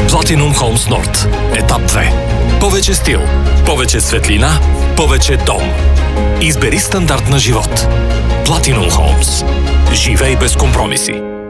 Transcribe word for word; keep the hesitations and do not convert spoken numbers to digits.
Platinum Homes Nord. Етап две. Повече стил, повече светлина, повече дом. Избери стандарт на живот. Platinum Homes. Живей без компромиси.